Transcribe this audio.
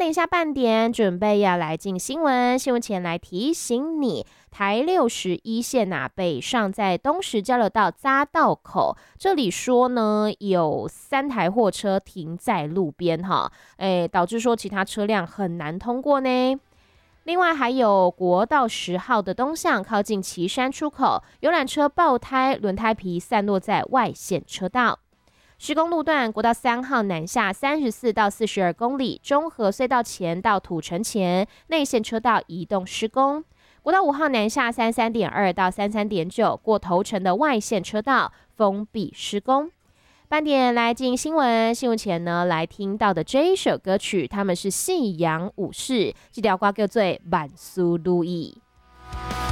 等一下半点准备要来进新闻，新闻前来提醒你，台61线北上在东石交流道匝道口，这里说呢有3台货车停在路边导致说其他车辆很难通过呢。另外还有国道10号的东向靠近旗山出口，游览车爆胎，轮胎皮散落在外线车道。施工路段，国道3号南下34到42公里，中和隧道前到土城前内线车道移动施工。国道5号南下33.2到33.9，过头城的外线车道封闭施工。半点来进新闻，新闻前呢来听到的这一首歌曲，他们是夕阳武士，这条歌叫做《万事如意》。